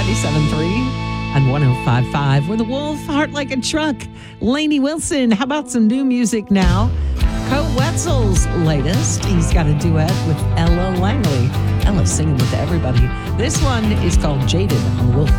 97.3 and 105.5. We're the Wolf, Heart Like a Truck. Lainey Wilson, how about some new music now? Coe Wetzel's latest. He's got a duet with Ella Langley. Ella's singing with everybody. This one is called Jaded on Wolf.